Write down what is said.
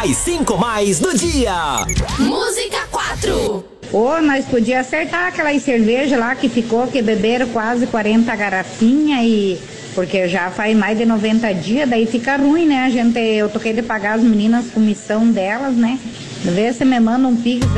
As 5 mais do dia. Música 4. Ô, nós podíamos acertar aquelas cervejas lá que ficou, que beberam quase 40 garrafinhas e... Porque já faz mais de 90 dias, daí fica ruim, né? Eu toquei de pagar as meninas comissão delas, né? Vê se me manda um pix